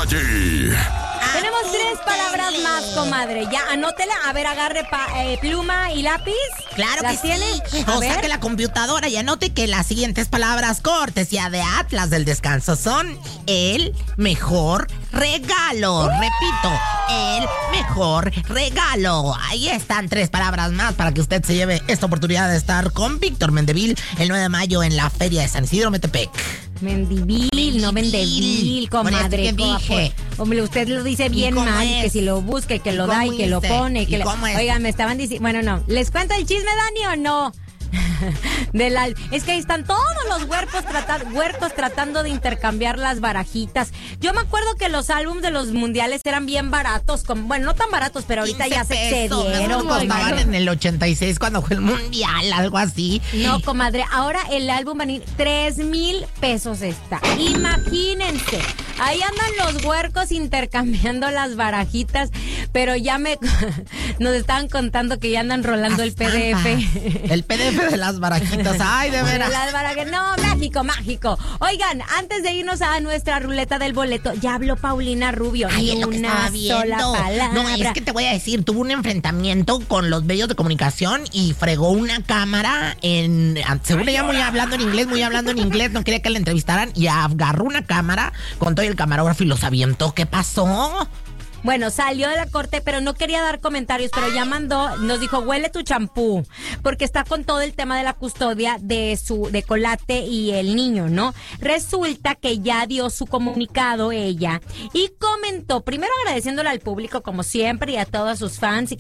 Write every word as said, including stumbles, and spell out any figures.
allí. Tenemos tres palabras más, comadre. Ya, anótela. A ver, agarre pa, eh, pluma y lápiz. Claro que tiene? sí. A O ver. saque la computadora y anote que las siguientes palabras cortesía de Atlas del Descanso son el mejor regalo. Repito, el mejor regalo. Ahí están tres palabras más para que usted se lleve esta oportunidad de estar con Víctor Mendevil el nueve de mayo en la Feria de San Isidro Metepec. Mendivil, no Mendevil, comadre. Por eso que dije. Hombre, usted lo dice bien cómo mal, es? que si lo busque, que lo ¿Y da y cómo que lo hice? pone. Que ¿Y le... cómo es? Oigan, me estaban diciendo... Bueno, no. ¿Les cuento el chisme, Dani, o no? Del al... Es que ahí están todos los huercos, tratar... huercos tratando de intercambiar las barajitas. Yo me acuerdo que los álbumes de los mundiales eran bien baratos. Como... Bueno, no tan baratos, pero ahorita ya se pesos, excedieron. esos costaban comadre. en el ochenta y seis cuando fue el mundial, algo así. No, comadre, ahora el álbum va a ir tres mil pesos está. Imagínense. Ahí andan los huercos intercambiando las barajitas, pero ya me... Nos estaban contando que ya andan rolando el P D F. El P D F de las barajitas. Ay, de veras. Las barajas. No, mágico, mágico. Oigan, antes de irnos a nuestra ruleta del boleto, ya habló Paulina Rubio. Ay, Ni es lo que una estaba viendo. sola palabra. No, es que te voy a decir, tuvo un enfrentamiento con los medios de comunicación y fregó una cámara en... Según ella muy hablando en inglés, muy hablando en inglés, no quería que la entrevistaran y agarró una cámara con todo el camarógrafo y los avientó. ¿Qué pasó? Bueno, salió de la corte, pero no quería dar comentarios, pero ya mandó, nos dijo, huele tu champú, porque está con todo el tema de la custodia de su, de Colate y el niño, ¿no? Resulta que ya dio su comunicado ella y comentó, primero agradeciéndole al público como siempre y a todos sus fans y